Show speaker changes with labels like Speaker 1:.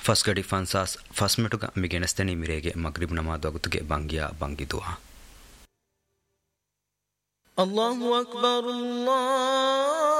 Speaker 1: ಫಸ್ಗಡಿ ಫನ್ಸಾಸ್ ಫಸ್ಮೆಟುಗ ಮಿಗೆನಸ್ತನಿ ಮಿರೇಗೆ ಮಗ್ರಿಬ್ ನಮಾದ್ ವಗುತುಗೆ ಬಂಗಿಯಾ ಬಂಗಿದುವಾ
Speaker 2: ಅಲ್ಲಾಹು ಅಕ್ಬರ್ ಅಲ್ಲಾಹು